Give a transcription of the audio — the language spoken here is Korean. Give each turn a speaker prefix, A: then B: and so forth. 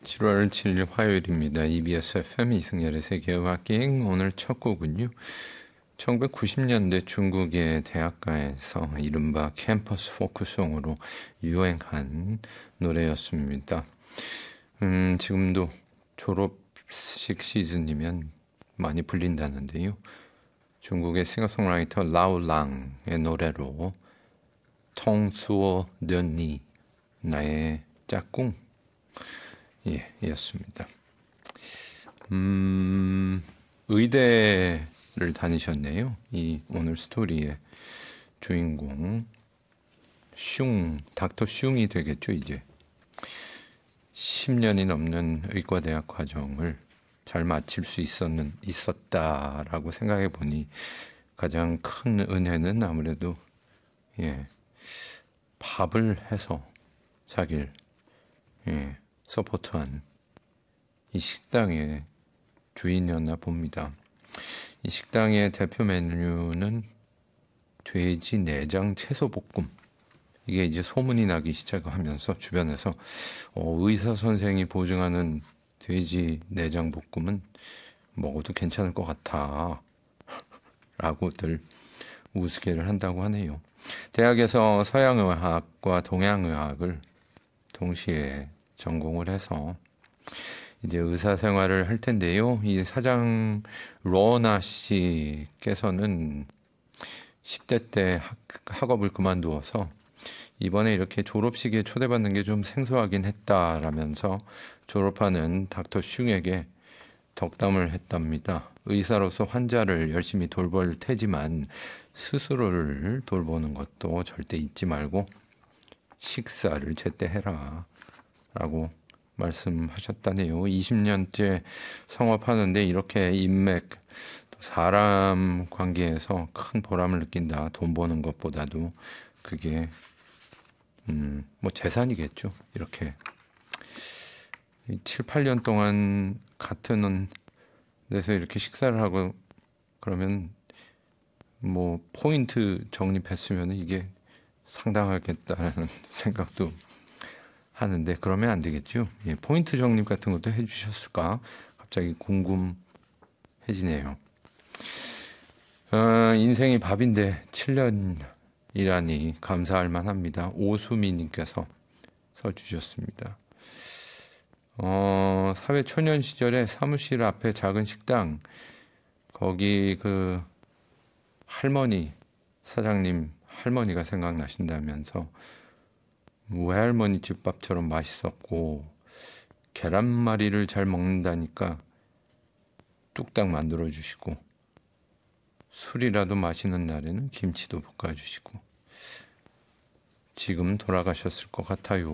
A: 7월 7일 화요일입니다. EBS FM 이승열의 세계음악기행 오늘 첫 곡은요. 1990년대 중국의 대학가에서 이른바 캠퍼스 포크송으로 유행한 노래였습니다. 지금도 졸업식 시즌이면 많이 불린다는데요. 중국의 싱어송라이터 라오랑의 노래로 통수어 르니 나의 짝꿍 였습니다. 의대를 다니셨네요. 이 오늘 스토리의 주인공 닥터 슝이 되겠죠. 이제 10년이 넘는 의과대학 과정을 잘 마칠 수 있었다라고 생각해 보니 가장 큰 은혜는 아무래도 밥을 해서 자기를 서포트한 이 식당의 주인이었나 봅니다. 이 식당의 대표 메뉴는 돼지 내장 채소볶음. 이게 이제 소문이 나기 시작하면서 주변에서 의사 선생이 보증하는 돼지 내장 볶음은 먹어도 괜찮을 것 같아 라고들 우스개를 한다고 하네요. 대학에서 서양의학과 동양의학을 동시에 전공을 해서 이제 의사 생활을 할 텐데요. 이 사장 로나 씨께서는 10대 때 학업을 그만두어서 이번에 이렇게 졸업식에 초대받는 게 좀 생소하긴 했다라면서 졸업하는 닥터 슝에게 덕담을 했답니다. 의사로서 환자를 열심히 돌볼 테지만 스스로를 돌보는 것도 절대 잊지 말고 식사를 제때 해라 라고 말씀하셨다네요. 20년째 성업하는데 이렇게 인맥, 또 사람 관계에서 큰 보람을 느낀다. 돈 버는 것보다도 그게 뭐 재산이겠죠. 이렇게 7, 8년 동안 같은 데서 이렇게 식사를 하고 그러면 뭐 포인트 적립했으면 이게 상당하겠다는 생각도 하는데 그러면 안 되겠죠. 포인트 적립 같은 것도 해주셨을까? 갑자기 궁금해지네요. 인생이 밥인데 7년이라니 감사할 만합니다. 오수미님께서 써주셨습니다. 사회 초년 시절에 사무실 앞에 작은 식당 거기 그 할머니 사장님 할머니가 생각나신다면서 외할머니 집밥처럼 맛있었고 계란말이를 잘 먹는다니까 뚝딱 만들어주시고 술이라도 마시는 날에는 김치도 볶아주시고 지금 돌아가셨을 것 같아요.